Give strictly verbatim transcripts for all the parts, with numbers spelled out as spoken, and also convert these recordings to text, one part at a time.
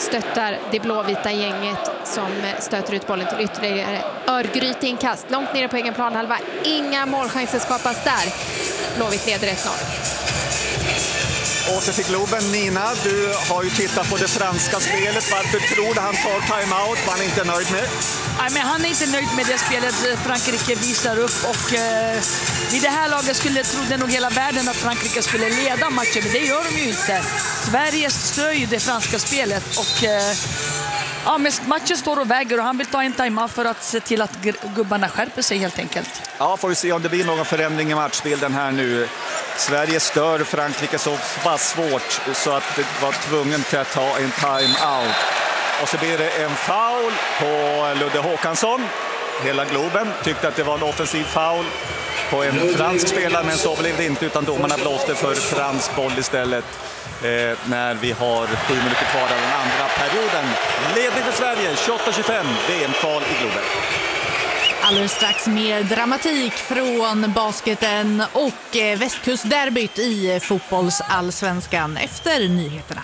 stöttar det blåvita gänget som stöter ut bollen till ytterligare Örgryte inkast. Långt nere på egen planhalva. Inga målchanser skapas där. Blåvitt leder ett noll. Åter till Globen. Nina, du har ju tittat på det franska spelet. Varför tror du han tar timeout? Var han inte nöjd med? Nej, men han är inte nöjd med det spelet Frankrike visar upp. Och eh, i det här laget skulle, trodde nog hela världen att Frankrike skulle leda matchen. Men det gör de ju inte. Sverige stör ju det franska spelet. Och eh, ja, men matchen står och väger och han vill ta en timeout för att se till att gubbarna skärper sig helt enkelt. Ja, får vi se om det blir någon förändring i matchbilden här nu. Sverige stör Frankrike så pass svårt så att det var tvungen till att ta en timeout. Och så blir det en foul på Ludde Håkansson. Hela Globen tyckte att det var en offensiv foul på en fransk spelare, men så blev det inte, utan domarna blåste för fransk boll istället. Eh, när vi har sju minuter kvar av den andra perioden. Ledning för Sverige, tjugoåtta tjugofem, V M-kval i Globen. Alldeles strax mer dramatik från basketen och västkustderbyt i fotbollsallsvenskan efter nyheterna.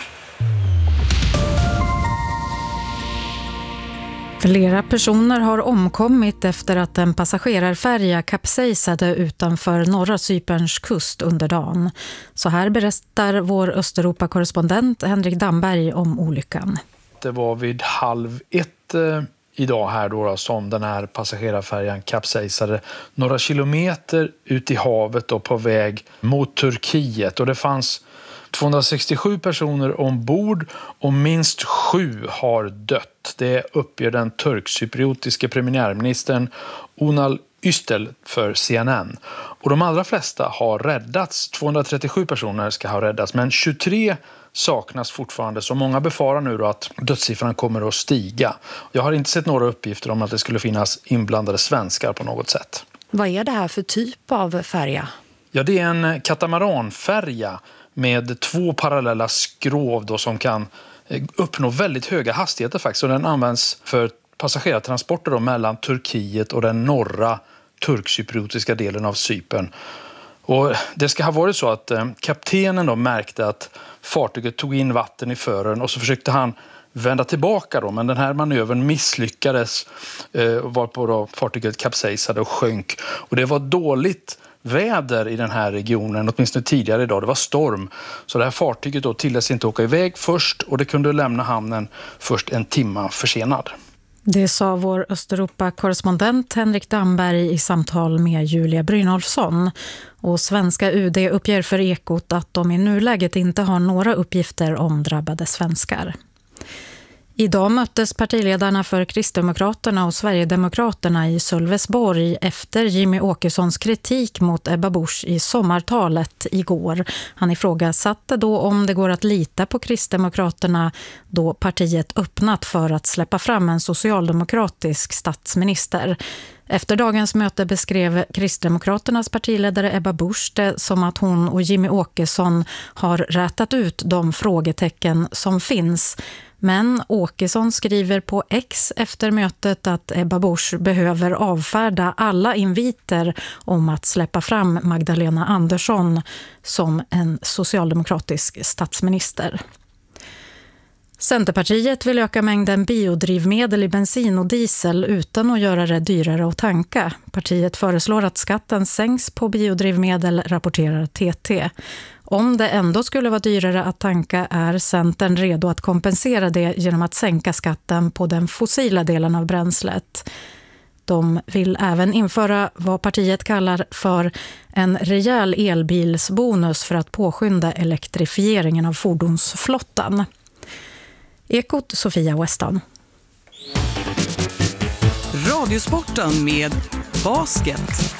Flera personer har omkommit efter att en passagerarfärja kapsejsade utanför norra Cyperns kust under dagen. Så här berättar vår Östeuropa-korrespondent Henrik Damberg om olyckan. Det var vid halv ett eh, idag här då, som den här passagerarfärjan kapsejsade några kilometer ut i havet då, på väg mot Turkiet. Och det fanns tvåhundrasextiosju personer ombord och minst sju har dött. Det uppger den turkcypriotiska premiärministern Unal Ystel för C N N. Och de allra flesta har räddats. tvåhundratrettiosju personer ska ha räddats, men tjugotre saknas fortfarande. Så många befarar nu då att dödssiffran kommer att stiga. Jag har inte sett några uppgifter om att det skulle finnas inblandade svenskar på något sätt. Vad är det här för typ av färja? Ja, det är en katamaranfärja med två parallella skrov då, som kan uppnå väldigt höga hastigheter faktiskt. Och den används för passagerartransporter då mellan Turkiet och den norra turkcypriotiska delen av Cypern. Och det ska ha varit så att eh, kaptenen då märkte att fartyget tog in vatten i fören och så försökte han vända tillbaka då, men den här manövern misslyckades eh, varpå då fartyget kapsejsade och sjönk. Och det var dåligt väder i den här regionen, åtminstone tidigare idag. Det var storm. Så det här fartyget då tilläts inte åka iväg först och det kunde lämna hamnen först en timme försenad. Det sa vår Östeuropa-korrespondent Henrik Damberg i samtal med Julia Brynolfsson. Och svenska U D uppger för Ekot att de i nuläget inte har några uppgifter om drabbade svenskar. Idag möttes partiledarna för Kristdemokraterna och Sverigedemokraterna i Sölvesborg efter Jimmy Åkessons kritik mot Ebba Busch i sommartalet igår. Han ifrågasatte då om det går att lita på Kristdemokraterna då partiet öppnat för att släppa fram en socialdemokratisk statsminister. Efter dagens möte beskrev Kristdemokraternas partiledare Ebba Busch det som att hon och Jimmy Åkesson har rätat ut de frågetecken som finns. Men Åkesson skriver på X efter mötet att Ebba Busch behöver avfärda alla inviter om att släppa fram Magdalena Andersson som en socialdemokratisk statsminister. Centerpartiet vill öka mängden biodrivmedel i bensin och diesel utan att göra det dyrare att tanka. Partiet föreslår att skatten sänks på biodrivmedel, rapporterar T T. Om det ändå skulle vara dyrare att tanka är Centern redo att kompensera det genom att sänka skatten på den fossila delen av bränslet. De vill även införa vad partiet kallar för en rejäl elbilsbonus för att påskynda elektrifieringen av fordonsflottan. Ekot, Sofia Weston. Radiosporten med basket.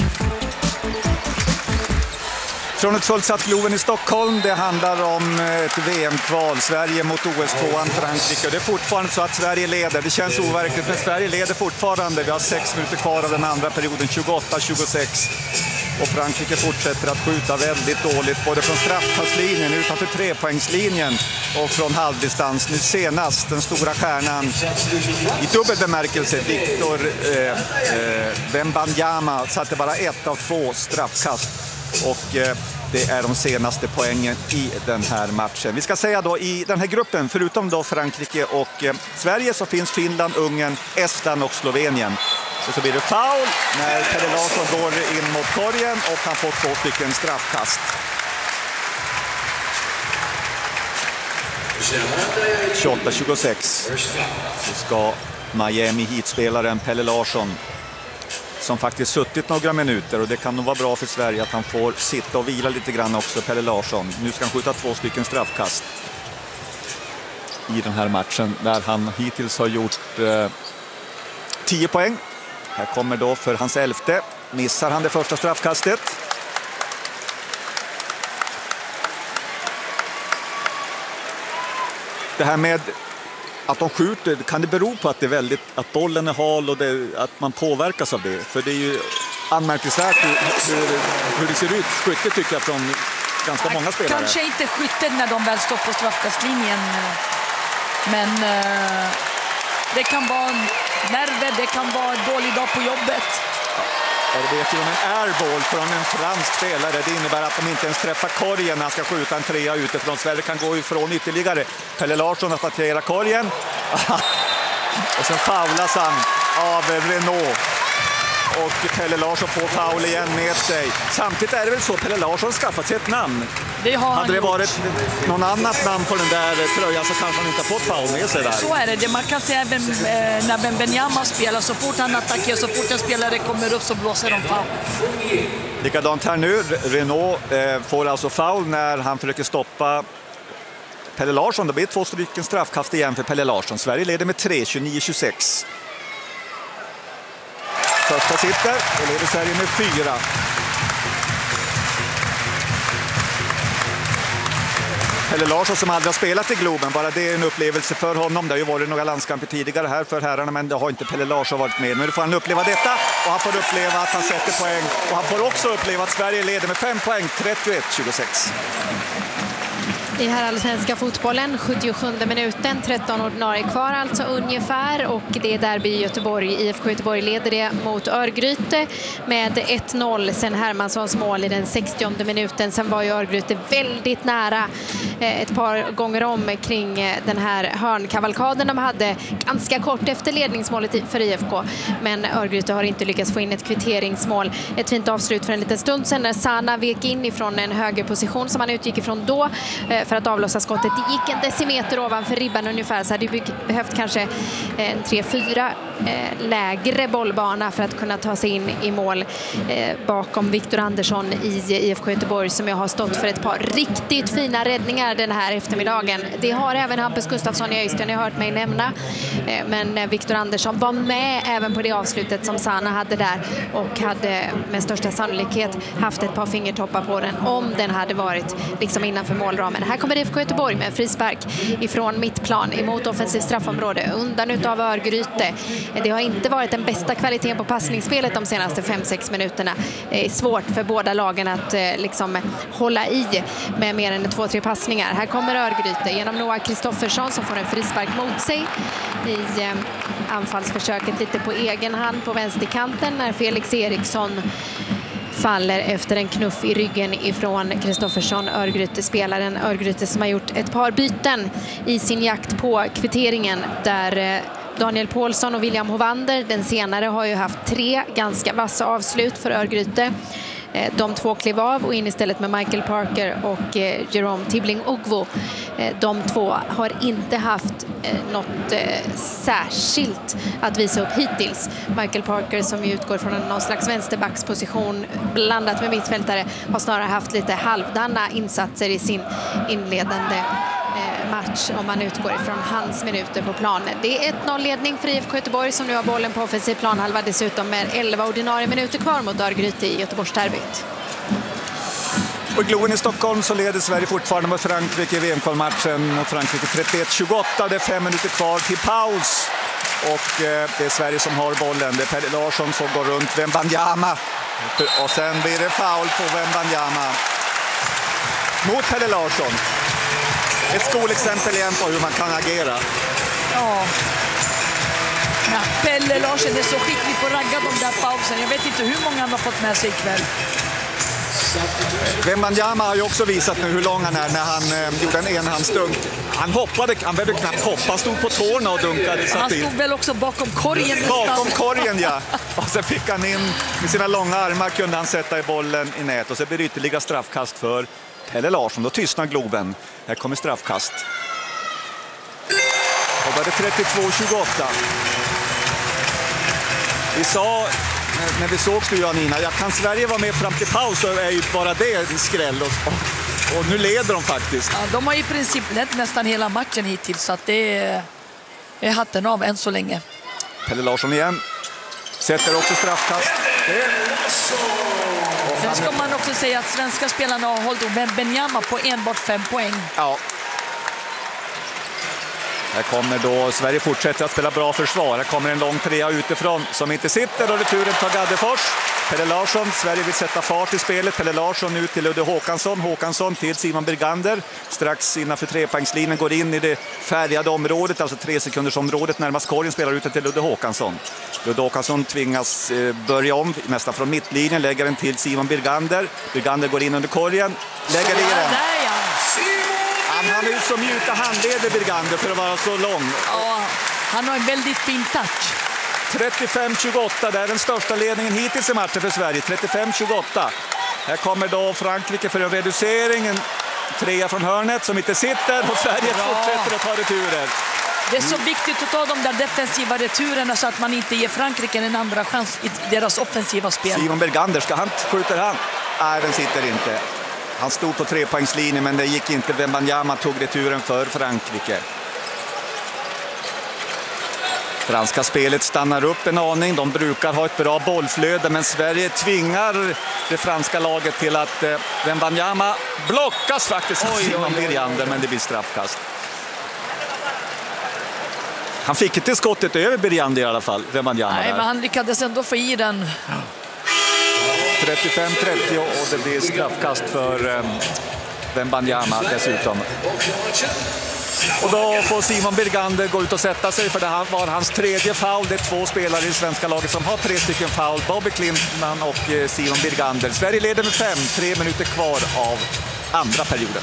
Från ett fullsatt Globen i Stockholm, det handlar om ett V M-kval. Sverige mot O S-tvåan Frankrike. Och det är fortfarande så att Sverige leder. Det känns overkligt, men Sverige leder fortfarande. Vi har sex minuter kvar av den andra perioden, tjugoåtta tjugosex. Och Frankrike fortsätter att skjuta väldigt dåligt, både från straffkastlinjen, utanför trepoängslinjen och från halvdistans. Nu senast den stora stjärnan i dubbel bemärkelse, Victor eh, eh, Wembanyama, satte bara ett av två straffkast. Och eh, Det är de senaste poängen i den här matchen. Vi ska säga då i den här gruppen, förutom då Frankrike och eh, Sverige, så finns Finland, Ungern, Estland och Slovenien. Så, så blir det foul när Pelle Larsson går in mot korgen och han får två stycken straffkast. tjugoåtta tjugosex så ska Miami Heat-spelaren Pelle Larsson, som faktiskt suttit några minuter, och det kan nog vara bra för Sverige att han får sitta och vila lite grann också, Pelle Larsson. Nu ska han skjuta två stycken straffkast i den här matchen där han hittills har gjort eh, tio poäng. Här kommer då för hans elfte. Missar han det första straffkastet. Det här med att de skjuter, kan det bero på att det är väldigt, att bollen är hal och det, att man påverkas av det? För det är ju anmärkningsvärt hur, hur, hur det ser ut, skyttet tycker jag, från ganska många spelare. Kanske inte skyttet när de väl står på straffkastlinjen, men uh, det kan vara nerver, det kan vara en dålig dag på jobbet. Jag vet ju om en airball från en fransk spelare. Det innebär att de inte ens träffar korgen när han ska skjuta en trea utifrån. Sverige kan gå ifrån ytterligare. Pelle Larsson attackerar korgen. Och sen faulas han av Renault. Och Pelle Larsson får foul igen med sig. Samtidigt är det väl så att Pelle Larsson skaffat sig ett namn. Det har Hade det gjort. varit någon annat namn på den där tröjan så kanske han inte har fått foul med sig där. Så är det. det man kan säga även eh, när Wembanyama spelar, så fort han attackerar, så fort en spelare kommer upp så blåser de foul. Likadant här nu. Renault eh, får alltså foul när han försöker stoppa Pelle Larsson. Det blir två stycken straffkast igen för Pelle Larsson. Sverige leder med tre, tjugonio tjugosex. Första sitter och leder Sverige med fyra. Pelle Larsson som aldrig har spelat i Globen, bara det är en upplevelse för honom. Det har ju varit några landskamper tidigare här för herrarna, men det har inte Pelle Larsson varit med. Nu får han uppleva detta och han får uppleva att han sätter poäng. Och han får också uppleva att Sverige leder med fem poäng, trettioett tjugosex. I här allsvenska fotbollen, sjuttiosjunde minuten, tretton ordinarie kvar alltså ungefär, och det är derby i Göteborg. I F K Göteborg leder det mot Örgryte med ett noll sen Hermanssons mål i den sextionde minuten. Sen var ju Örgryte väldigt nära eh, ett par gånger om kring eh, den här hörnkavalkaden de hade ganska kort efter ledningsmålet för I F K, men Örgryte har inte lyckats få in ett kvitteringsmål. Ett fint avslut för en liten stund sen när Sana vek in ifrån en högerposition som han utgick ifrån då eh, för att avlossa skottet. Det gick en decimeter ovanför ribban ungefär, så hade det behövt kanske en tre fyra eh, lägre bollbana för att kunna ta sig in i mål eh, bakom Viktor Andersson i I F K Göteborg, som jag har stått för ett par riktigt fina räddningar den här eftermiddagen. Det har även Hampus Gustafsson i Öystein, jag har hört mig nämna, eh, men Viktor Andersson var med även på det avslutet som Sana hade där och hade med största sannolikhet haft ett par fingertoppar på den om den hade varit liksom innanför målramen. Här kommer I F K Göteborg med frispark ifrån mittplan emot offensiv straffområde undan utav Örgryte. Det har inte varit den bästa kvaliteten på passningsspelet de senaste fem sex minuterna. Det är svårt för båda lagen att liksom hålla i med mer än två tre passningar. Här kommer Örgryte genom Noah Kristoffersson som får en frispark mot sig i anfallsförsöket lite på egen hand på vänsterkanten när Felix Eriksson faller efter en knuff i ryggen ifrån Kristoffersson, Örgryte-spelaren. Örgryte som har gjort ett par byten i sin jakt på kvitteringen, där Daniel Paulsson och William Hovander, den senare, har ju haft tre ganska vassa avslut för Örgryte. De två klev av och in istället med Michael Parker och Jerome Tibbling-Ogvo. De två har inte haft något särskilt att visa upp hittills. Michael Parker, som utgår från någon slags vänsterbacksposition blandat med mittfältare, har snarare haft lite halvdana insatser i sin inledande match om man utgår ifrån hans minuter på planen. Det är ett noll-ledning för I F K Göteborg som nu har bollen på offensiv planhalva, dessutom med elva ordinarie minuter kvar mot Örgryte i Göteborgsderbyt. Och i Globen i Stockholm så leder Sverige fortfarande mot Frankrike i V M-kvalmatchen mot Frankrike trettioett tjugoåtta. Det är fem minuter kvar till paus. Och eh, det är Sverige som har bollen. Det är Pelle Larsson som går runt Wembanyama. Och sen blir det foul på Wembanyama mot Pelle Larsson. Ett skolexempel igen på hur man kan agera. Ja. Ja, Pelle Larsson är så skicklig på att ragga de där pausen. Jag vet inte hur många han har fått med sig ikväll. Wembanyama har ju också visat nu hur lång han är när han eh, gjorde en enhandsdunk. Han hoppade, han behövde knappt hoppa, han stod på tårna och dunkade. Han stod väl också bakom korgen nästan. Bakom korgen, ja. Och sen fick han in med sina långa armar, kunde han sätta i bollen i nät. Och så blir det ytterligare straffkast för Pelle Larsson. Då tystnar Globen. Här kommer straffkast. Och då är det trettiotvå tjugoåtta. Vi sa, när vi såg du och Nina, ja, kan Sverige vara med fram till paus så är ju bara det en skräll. Och, och, och nu leder de faktiskt. Ja, de har i princip lett nästan hela matchen hittills, så att det är, är hatten av än så länge. Pelle Larsson igen. Sätter också straffkast. Sen ska man också säga att svenska spelarna har hållit Wembanyama på enbart fem poäng. Ja. Här kommer då, Sverige fortsätter att spela bra försvar. Här kommer en lång trea utifrån som inte sitter och returen tar Gaddefors. Pelle Larsson, Sverige vill sätta fart i spelet. Pelle Larsson ut till Ludde Håkansson. Håkansson till Simon Birgander. Strax innanför trepoängslinjen går in i det färgade området, alltså tre sekunders området närmast korgen, spelar ut till Ludde Håkansson. Ludde Håkansson tvingas eh, börja om nästan från mittlinjen, lägger den till Simon Birgander. Birgander går in under korgen, lägger i den. Han har ju så mjuka handleder, Birgander, för att vara så lång. Ja, han har en väldigt fin touch. trettiofem tjugoåtta, det är den största ledningen hittills i matchen för Sverige. trettiofem tjugoåtta. Här kommer då Frankrike för en reducering. En trea från hörnet som inte sitter och Sverige Bra. fortsätter att ta returer. Det är så viktigt att ta de där defensiva returerna så att man inte ger Frankrike en andra chans i deras offensiva spel. Simon Birgander, ska han, skjuter han? Nej, den sitter inte. Han stod på trepoängslinjen men det gick inte. Wembanyama tog returen för Frankrike. Franska spelet stannar upp en aning. De brukar ha ett bra bollflöde men Sverige tvingar det franska laget till att eh, Wembanyama blockas faktiskt av Simon Birgander, men det blir straffkast. Han fick inte skottet över Birgander i alla fall, Wembanyama. Nej, men han lyckades ändå få i den. trettiofem trettio och det blir straffkast för eh, Wembanyama dessutom. Och då får Simon Birgander gå ut och sätta sig, för det här var hans tredje foul. Det är två spelare i svenska laget som har tre stycken foul. Bobby Klintman och eh, Simon Birgander. Sverige leder med fem, tre minuter kvar av andra perioden.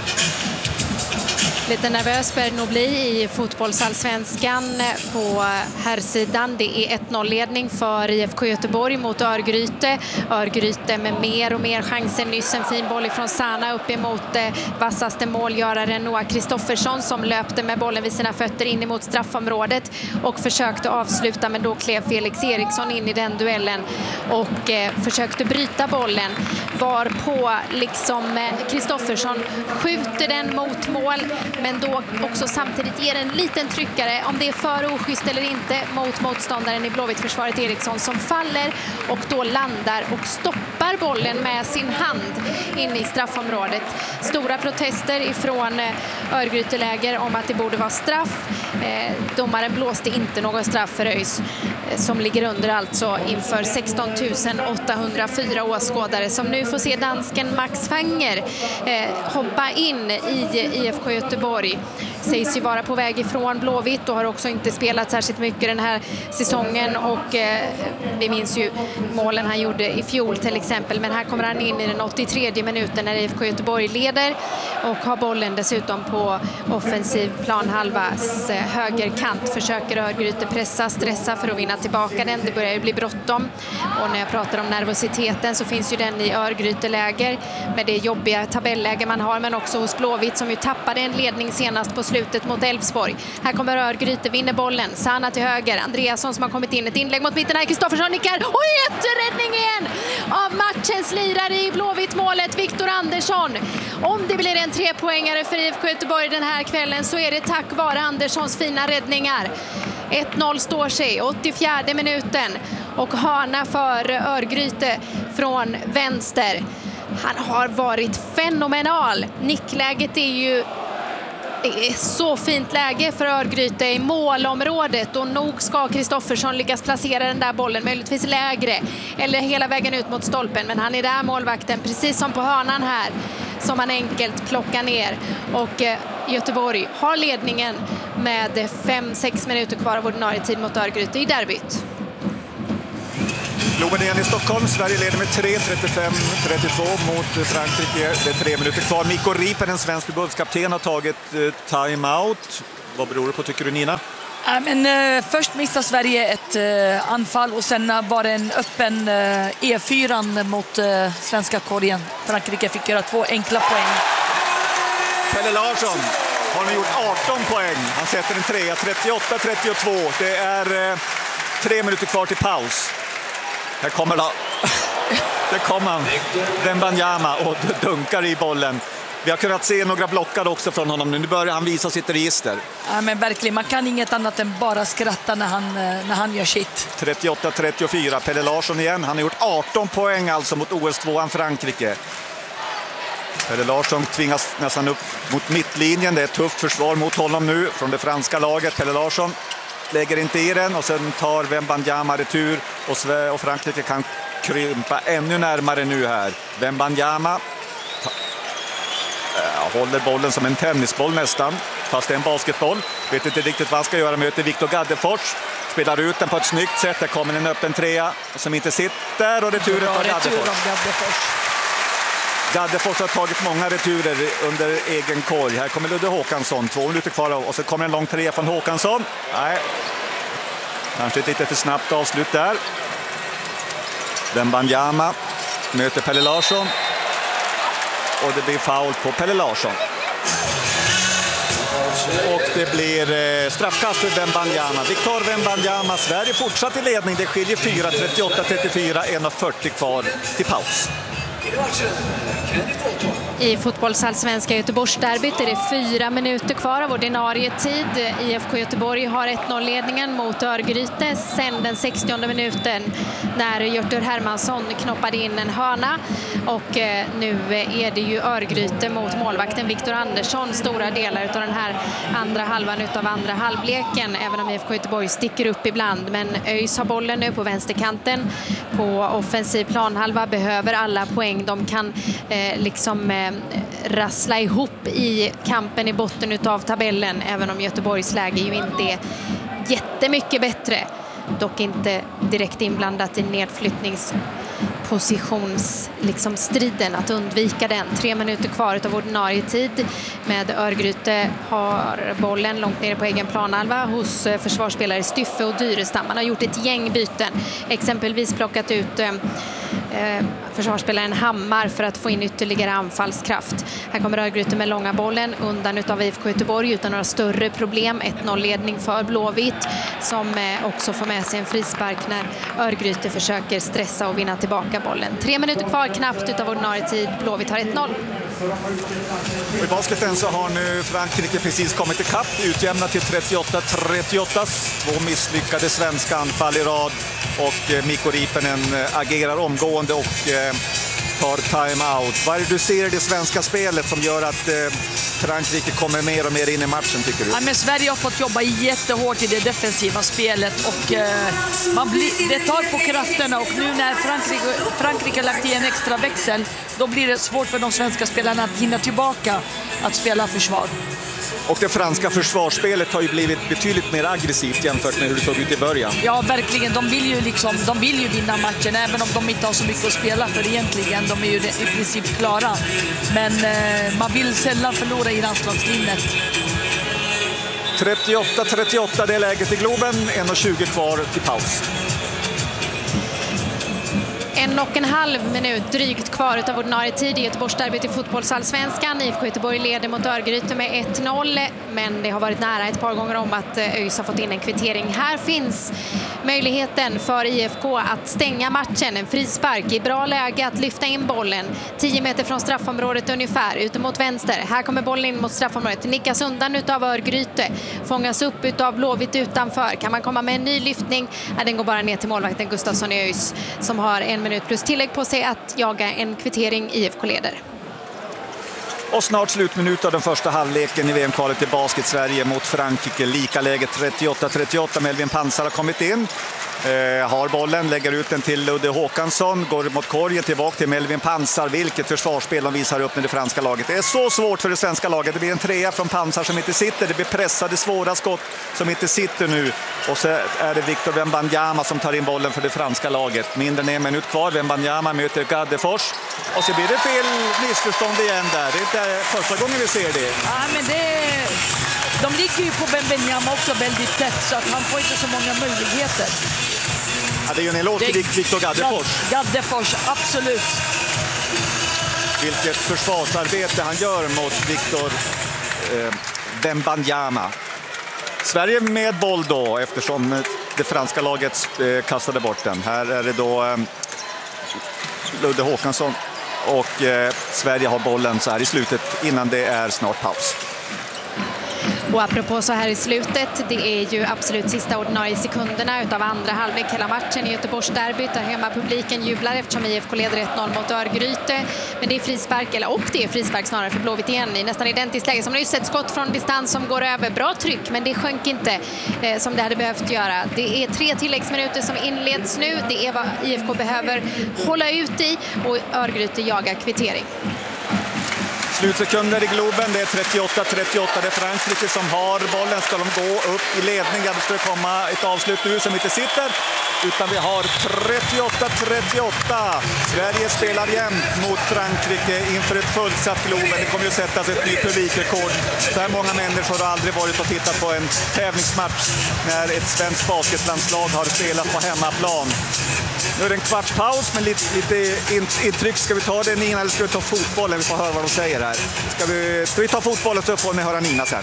Lite nervös bör det nog bli i fotbollsallsvenskan på herrsidan. Det är ett noll-ledning för I F K Göteborg mot Örgryte. Örgryte med mer och mer chanser. Nyss en fin boll ifrån Sana upp emot vassaste målgöraren Noah Kristoffersson som löpte med bollen vid sina fötter in emot straffområdet och försökte avsluta, men då klev Felix Eriksson in i den duellen och eh, försökte bryta bollen. Var på liksom Kristoffersson skjuter den mot mål, men då också samtidigt ger en liten tryckare, om det är för oschysst eller inte, mot motståndaren i Blåvitt-försvaret Eriksson som faller och då landar och stoppar bollen med sin hand in i straffområdet. Stora protester ifrån Örgryteläger om att det borde vara straff. Eh, domaren blåste inte någon straff för ÖIS eh, som ligger under alltså inför sexton tusen åttahundrafyra åskådare som nu får se dansken Max Fanger eh, hoppa in i I F K Göteborg. Sägs ju vara på väg ifrån Blåvitt och har också inte spelat särskilt mycket den här säsongen och eh, vi minns ju målen han gjorde i fjol till exempel, men här kommer han in i den åttiotredje minuten när I F K Göteborg leder och har bollen dessutom på offensiv planhalvas eh, högerkant. Försöker Örgryte pressa, stressa för att vinna tillbaka den. Det börjar ju bli bråttom och när jag pratar om nervositeten så finns ju den i Örgryteläger med det jobbiga tabelläge man har, men också hos Blåvitt som ju tappade en ledning senast på slutet mot Elfsborg. Här kommer Örgryte, vinner bollen. Sana till höger. Andreasson som har kommit in. Ett inlägg mot mitten här. Kristoffersson nickar. Och jätteräddning igen av matchens lirare i Blåvitt-målet, Viktor Andersson. Om det blir en trepoängare för I F K Göteborg den här kvällen så är det tack vare Anderssons fina räddningar. ett noll står sig, åttiofjärde minuten. Och hörna för Örgryte från vänster. Han har varit fenomenal. Nickläget är ju det är så fint läge för Örgryte i målområdet och nog ska Kristoffersson lyckas placera den där bollen möjligtvis lägre eller hela vägen ut mot stolpen, men han är där målvakten precis som på hörnan här som han enkelt plockar ner och eh, Göteborg har ledningen med fem sex minuter kvar av ordinarie tid mot Örgryte i derbyt. Globen igen i Stockholm. Sverige leder med tre trettiofem trettiotvå mot Frankrike. Det är tre minuter kvar. Mikko Riipen, en svensk förbundskapten, har tagit eh, time-out. Vad beror det på, tycker du, Nina? Ja, men, eh, först missade Sverige ett eh, anfall och sen var det en öppen eh, E fyra mot eh, svenska korgen. Frankrike fick göra två enkla poäng. Pelle Larsson har nu gjort arton poäng. Han sätter en trea, trettioåtta trettiotvå. Det är eh, tre minuter kvar till paus. Här kommer då. Det kommer han. Wembanyama och dunkar i bollen. Vi har kunnat se några blockar också från honom nu. Nu börjar han visa sitt register. Ja, men verkligen, man kan inget annat än bara skratta när han, när han gör shit. trettioåtta trettiofyra. Pelle Larsson igen. Han har gjort arton poäng alltså mot O S tvåan Frankrike. Pelle Larsson tvingas nästan upp mot mittlinjen. Det är ett tufft försvar mot honom nu från det franska laget. Pelle Larsson lägger inte i den och sen tar Wembanyama retur och, Sverige och Frankrike kan krympa ännu närmare nu här. Wembanyama äh, håller bollen som en tennisboll nästan, fast det är en basketboll. Vet inte riktigt vad han ska göra. Möter Viktor Gaddefors. Spelar ut den på ett snyggt sätt. Där kommer en öppen trea som inte sitter och returen tar Gaddefors. Gaddefors har tagit många returer under egen korg. Här kommer Ludde Håkansson, två minuter kvar och så kommer en lång trea från Håkansson. Nej, kanske ett lite för snabbt avslut där. Wembanyama möter Pelle Larsson och det blir foul på Pelle Larsson. Och det blir straffkast för Wembanyama. Victor Wembanyama, Sverige fortsatt i ledning. Det skiljer fyra trettioåtta trettiofyra, en fyrtio kvar till paus. I fotbollsallsvenska Göteborgsderbyt är det fyra minuter kvar av ordinarie tid. I F K Göteborg har ett noll-ledningen mot Örgryte sen den sextionde minuten när Hjörtur Hermansson knoppade in en hörna. Och nu är det ju Örgryte mot målvakten Viktor Andersson stora delar av den här andra halvan utav andra halvleken. Även om I F K Göteborg sticker upp ibland. Men ÖIS har bollen nu på vänsterkanten. På offensiv planhalva behöver alla poäng de kan eh, liksom eh, rassla ihop i kampen i botten utav tabellen, även om Göteborgs läge ju inte är jättemycket bättre. Dock inte direkt inblandat i nedflyttningspositions liksom striden att undvika den. Tre minuter kvar av ordinarie tid med Örgryte har bollen långt nere på egen planhalva hos försvarsspelare Styffe och Dyrestam. Man har gjort ett gäng byten, exempelvis plockat ut eh, försvarsspelaren Hammar för att få in ytterligare anfallskraft. Här kommer Örgryte med långa bollen undan utav I F K Göteborg utan några större problem. ett noll-ledning för Blåvitt som eh, också får med sig en frispark när Örgryte försöker stressa och vinna tillbaka bollen. Tre minuter kvar knappt utav ordinarie tid. Blåvitt har ett noll. Och i basketen så har nu Frankrike precis kommit ikapp, utjämnat till trettioåtta trettioåtta. Två misslyckade svenska anfall i rad och eh, Mikko Riipen agerar omgående och eh, tar time-out. Vad är det du ser i det svenska spelet som gör att eh, Frankrike kommer mer och mer in i matchen, tycker du? Ja, men Sverige har fått jobba jättehårt i det defensiva spelet och eh, man blir, det tar på krafterna och nu när Frankrike, Frankrike har lagt i en extra växel, då blir det svårt för de svenska spelarna att hinna tillbaka att spela försvar. Och det franska försvarsspelet har ju blivit betydligt mer aggressivt jämfört med hur det såg ut i början. Ja, verkligen. De vill ju, liksom, de vill ju vinna matchen även om de inte har så mycket att spela för egentligen. De är ju i princip klara. Men eh, man vill sällan förlora i landslagslinjet. trettioåtta trettioåtta, det är läget i Globen. en tjugo kvar till paus. En och en halv minut drygt kvar av ordinarie tid i Göteborgsderbyt i fotbollsallsvenskan. I F K Göteborg leder mot Örgryte med ett noll, men det har varit nära ett par gånger om att ÖIS har fått in en kvittering. Här finns möjligheten för I F K att stänga matchen. En frispark i bra läge att lyfta in bollen. tio meter från straffområdet ungefär, ute mot vänster. Här kommer bollen in mot straffområdet. Nickas undan utav Örgryte. Fångas upp utav Blåvitt utanför. Kan man komma med en ny lyftning? Ja, den går bara ner till målvakten Gustafsson i ÖIS som har en minut plus tillägg på sig att jaga en kvittering. I F K leder. Och snart slutminut av den första halvleken i V M-kvalet i basket Sverige mot Frankrike. Lika läge trettioåtta trettioåtta. Melvin Pansar har kommit in. Eh, har bollen, lägger ut den till Ludde Håkansson, går mot korgen, tillbaka till Melvin Pansar. Vilket försvarsspel de visar upp med det franska laget. Det är så svårt för det svenska laget. Det blir en trea från Pansar som inte sitter. Det blir pressade, svåra skott som inte sitter nu. Och så är det Victor Wembanyama som tar in bollen för det franska laget. Mindre än en minut kvar. Wembanyama möter Gaddefors. Och så blir det fel missförstånd igen där. Det är inte första gången vi ser det. Ja, men det... De ligger ju på Wembanyama också väldigt tätt, så att han får inte så många möjligheter. Ja, det är ju en eloge till Victor Gaddefors. Gaddefors, absolut. Vilket försvarsarbete han gör mot Victor eh, Wembanyama. Sverige med boll då, eftersom det franska laget eh, kastade bort den. Här är det då eh, Ludde Håkansson och eh, Sverige har bollen så här i slutet innan det är snart paus. Och apropå så här i slutet, det är ju absolut sista ordinarie sekunderna utav andra halvlek hela matchen i Göteborgsderbyt där hemma publiken jublar eftersom I F K leder ett noll mot Örgryte. Men det är frispark, eller och det är frispark snarare för Blåvitt igen i nästan identiskt läge. Som det är ju sett skott från distans som går över. Bra tryck, men det sjönk inte eh, som det hade behövt göra. Det är tre tilläggsminuter som inleds nu. Det är vad I F K behöver hålla ut i och Örgryte jagar kvittering. Slutsekunder i Globen, det är trettioåtta trettioåtta, det är Frankrike som har bollen. Ska de gå upp i ledning, det ska komma ett avslut nu som inte sitter. Utan vi har trettioåtta trettioåtta. Sverige spelar jämnt mot Frankrike inför ett fullsatt Globen. Det kommer ju sättas ett nytt publikrekord. Så här många människor har aldrig varit och tittat på en tävlingsmatch när ett svenskt basketlandslag har spelat på hemmaplan. Nu är det en kvarts paus, men lite, lite intryck. Ska vi ta det, Nina, eller ska vi ta fotbollen? Vi får höra vad de säger här. Ska vi, ska vi ta fotbollen så får ni höra Nina sen.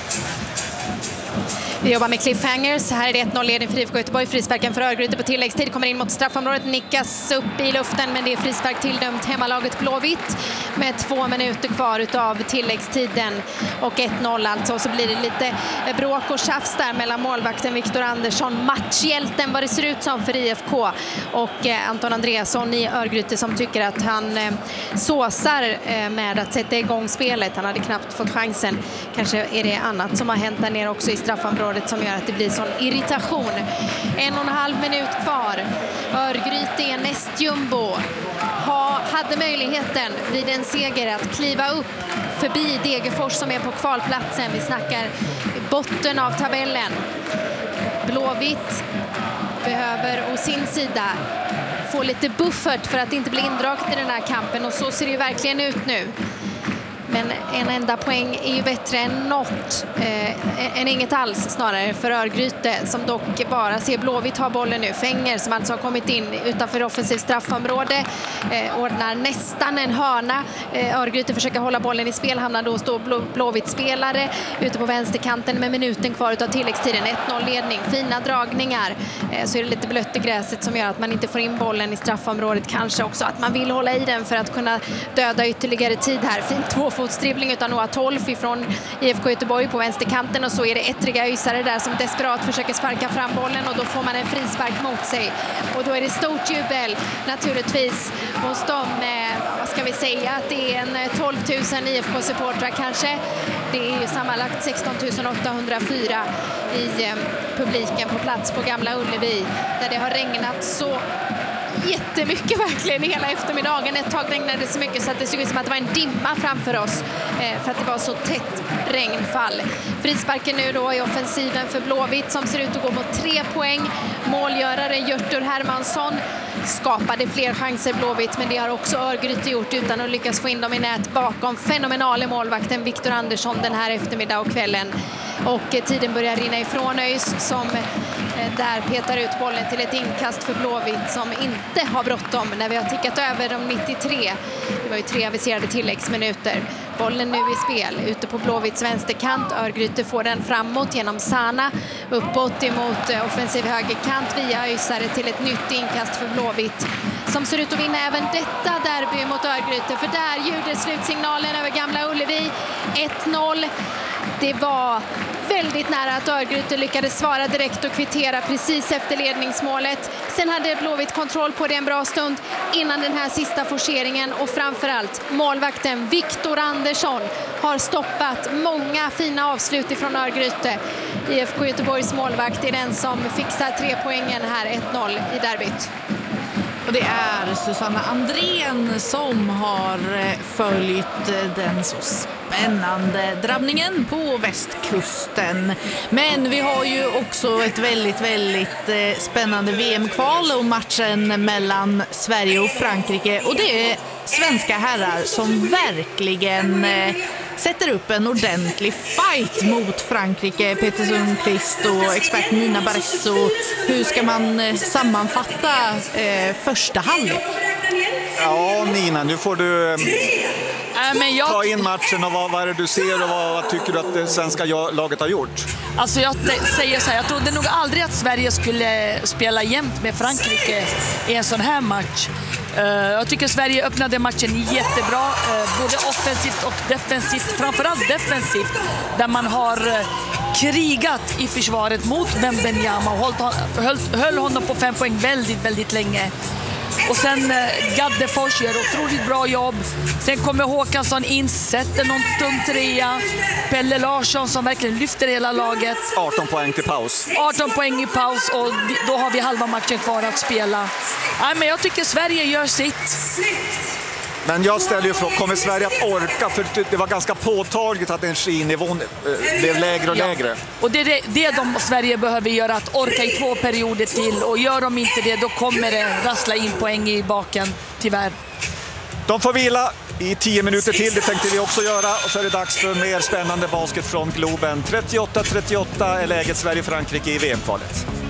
Vi jobbar med cliffhangers. Här är det ett noll-ledning för I F K Göteborg. Frisparken för Örgryte på tilläggstid kommer in mot straffområdet. Nickas upp i luften, men det är frispark tilldömt hemmalaget Blåvitt med två minuter kvar utav tilläggstiden. Och ett noll alltså. Och så blir det lite bråk och tjafs där mellan målvakten Victor Andersson, matchhjälten vad det ser ut som för I F K, och eh, Anton Andreasson i Örgryte som tycker att han eh, såsar eh, med att sätta igång spelet. Han hade knappt fått chansen. Kanske är det annat som har hänt där nere också i straffområdet som gör att det blir sån irritation. En och en halv minut kvar. Örgryte är näst jumbo. Ha, hade möjligheten vid en seger att kliva upp förbi Degerfors som är på kvalplatsen. Vi snackar botten av tabellen. Blåvitt behöver å sin sida få lite buffert för att inte bli indraget i den här kampen, och så ser det ju verkligen ut nu. Men en enda poäng är ju bättre än något, eh, än inget alls snarare för Örgryte, som dock bara ser Blåvitt ha bollen nu. Fänger som alltså har kommit in utanför offensiv straffområde eh, ordnar nästan en hörna. Eh, Örgryte försöker hålla bollen i spel, hamnar då stå Blå, Blåvitt-spelare ute på vänsterkanten med minuten kvar utav tilläggstiden. ett noll-ledning, fina dragningar. Eh, så är det lite blött i gräset som gör att man inte får in bollen i straffområdet. Kanske också att man vill hålla i den för att kunna döda ytterligare tid här. Fint två fotstribbling utan Noah Tolf ifrån I F K Göteborg på vänsterkanten, och så är det ettriga Ysare där som desperat försöker sparka fram bollen, och då får man en frispark mot sig, och då är det stort jubel naturligtvis hos dem. Eh, vad ska vi säga, att det är en tolv tusen I F K-supportrar kanske. Det är ju sammanlagt sexton tusen åttahundrafyra i eh, publiken på plats på Gamla Ullevi, där det har regnat så jättemycket verkligen hela eftermiddagen. Ett tag regnade det så mycket så att det såg ut som att det var en dimma framför oss eh, för att det var så tätt regnfall. Frisparken nu då i offensiven för Blåvitt som ser ut att gå mot tre poäng. Målgöraren Hjörtur Hermansson skapade fler chanser Blåvitt, men det har också Örgryte gjort utan att lyckas få in dem i nät bakom fenomenale målvakten Victor Andersson den här eftermiddag och kvällen. Och eh, tiden börjar rinna ifrån Öjs som eh, där petar ut bollen till ett inkast för Blåvitt som inte har bråttom när vi har tickat över de nittiotre. Det var ju tre aviserade tilläggsminuter. Bollen nu i spel ute på Blåvitts vänsterkant. Örgryte får den framåt genom Sana. Uppåt emot offensiv högerkant via Öjsare till ett nytt inkast för Blåvitt som ser ut att vinna även detta derby mot Örgryte. För där ljuder slutsignalen över Gamla Ullevi. ett noll. Det var väldigt nära att Örgryte lyckades svara direkt och kvittera precis efter ledningsmålet. Sen hade Blåvitt kontroll på det en bra stund innan den här sista forceringen, och framförallt målvakten Viktor Andersson har stoppat många fina avslut ifrån Örgryte. I F K Göteborgs målvakt är den som fixar tre poängen här, ett noll i derbyt. Och det är Susanna Andrén som har följt den så spännande drabbningen på västkusten. Men vi har ju också ett väldigt, väldigt spännande V M-kval och matchen mellan Sverige och Frankrike. Och det är svenska herrar som verkligen sätter upp en ordentlig fight mot Frankrike. Peter Sundqvist och expert Nina Barresso. Hur ska man sammanfatta eh, första halvlek? Ja, Nina, nu får du Äh, men jag... ta in matchen och vad, vad är det du ser och vad, vad tycker du att det svenska laget har gjort? Alltså jag säger så här, jag trodde nog aldrig att Sverige skulle spela jämnt med Frankrike i en sån här match. Uh, jag tycker Sverige öppnade matchen jättebra, uh, både offensivt och defensivt, framförallt defensivt, där man har uh, krigat i försvaret mot Wembanyama och höll, höll, höll honom på fem poäng väldigt, väldigt länge. Och sen eh, Gaddefors gör otroligt bra jobb. Sen kommer Håkansson in, sätter någon tung trea. Pelle Larsson som verkligen lyfter hela laget. arton poäng till paus. arton poäng i paus och vi, då har vi halva matchen kvar att spela. Nej, men jag tycker Sverige gör sitt. Men jag ställer ju frågan, kommer Sverige att orka? För det var ganska påtagligt att energinivån blev lägre och Ja. lägre. Och det är det, det de Sverige behöver göra, att orka i två perioder till. Och gör de inte det, då kommer det rassla in poäng i baken, tyvärr. De får vila i tio minuter till, det tänkte vi också göra. Och så är det dags för mer spännande basket från Globen. trettioåtta trettioåtta är läget Sverige-Frankrike i V M-kvalet.